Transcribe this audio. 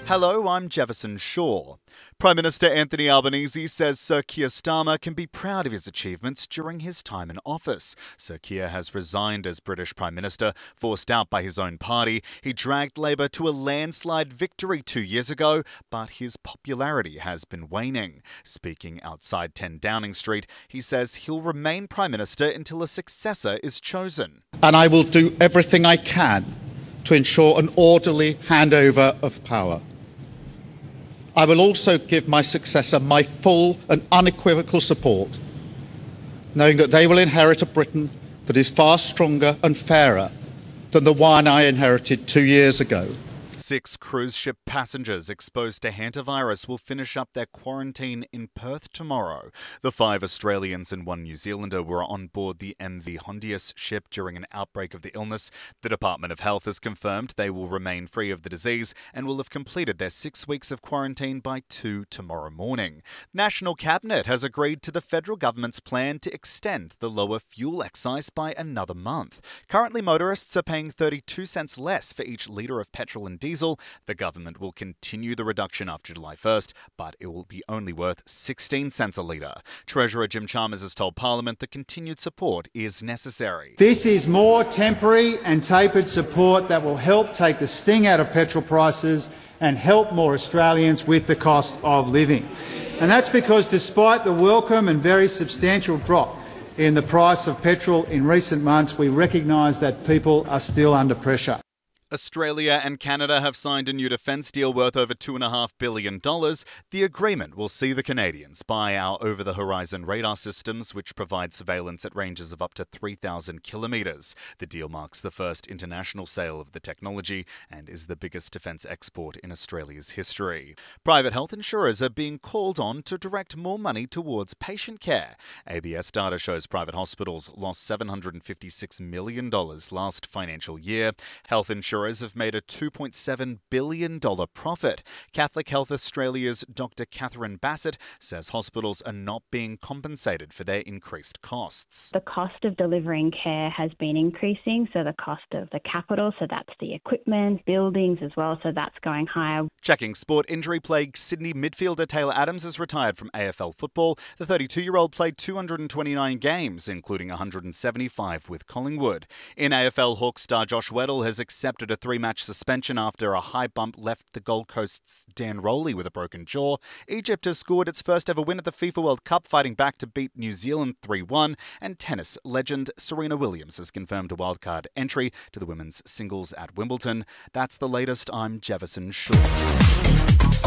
Hello, I'm Jefferson Shaw. Prime Minister Anthony Albanese says Sir Keir Starmer can be proud of his achievements during his time in office. Sir Keir has resigned as British Prime Minister, forced out by his own party. He dragged Labour to a landslide victory 2 years ago, but his popularity has been waning. Speaking outside 10 Downing Street, he says he'll remain Prime Minister until a successor is chosen. And I will do everything I can to ensure an orderly handover of power. I will also give my successor my full and unequivocal support, knowing that they will inherit a Britain that is far stronger and fairer than the one I inherited 2 years ago. 6 cruise ship passengers exposed to hantavirus will finish up their quarantine in Perth tomorrow. The 5 Australians and 1 New Zealander were on board the MV Hondius ship during an outbreak of the illness. The Department of Health has confirmed they will remain free of the disease and will have completed their 6 weeks of quarantine by 2 tomorrow morning. National Cabinet has agreed to the federal government's plan to extend the lower fuel excise by another month. Currently, motorists are paying 32 cents less for each litre of petrol and diesel. The government will continue the reduction after July 1st, but it will be only worth 16 cents a litre. Treasurer Jim Chalmers has told Parliament that continued support is necessary. This is more temporary and tapered support that will help take the sting out of petrol prices and help more Australians with the cost of living. And that's because despite the welcome and very substantial drop in the price of petrol in recent months, we recognise that people are still under pressure. Australia and Canada have signed a new defence deal worth over $2.5 billion. The agreement will see the Canadians buy our over-the-horizon radar systems, which provide surveillance at ranges of up to 3,000 kilometres. The deal marks the first international sale of the technology and is the biggest defence export in Australia's history. Private health insurers are being called on to direct more money towards patient care. ABS data shows private hospitals lost $756 million last financial year. Health insurers have made a $2.7 billion profit. Catholic Health Australia's Dr. Catherine Bassett says hospitals are not being compensated for their increased costs. The cost of delivering care has been increasing, so the cost of the capital, so that's the equipment, buildings as well, so that's going higher. Checking sport, injury-plagued Sydney midfielder Taylor Adams has retired from AFL football. The 32-year-old played 229 games, including 175 with Collingwood. In AFL, Hawks star Josh Weddle has accepted a 3-match suspension after a high bump left the Gold Coast's Dan Rowley with a broken jaw. Egypt has scored its first ever win at the FIFA World Cup, fighting back to beat New Zealand 3-1. And tennis legend Serena Williams has confirmed a wildcard entry to the women's singles at Wimbledon. That's the latest. I'm Jefferson Shaw.